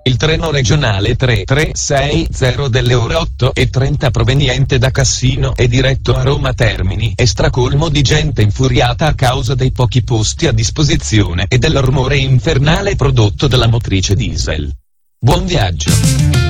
Il treno regionale 3360 delle ore 8:30 proveniente da Cassino è diretto a Roma Termini e stracolmo di gente infuriata a causa dei pochi posti a disposizione e del rumore infernale prodotto dalla motrice diesel. Buon viaggio!